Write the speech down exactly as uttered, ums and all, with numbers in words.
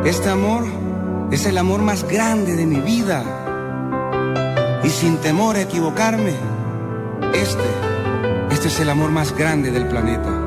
Este amor es el amor más grande de mi vida. Y sin temor a equivocarme, este, este es el amor más grande del planeta.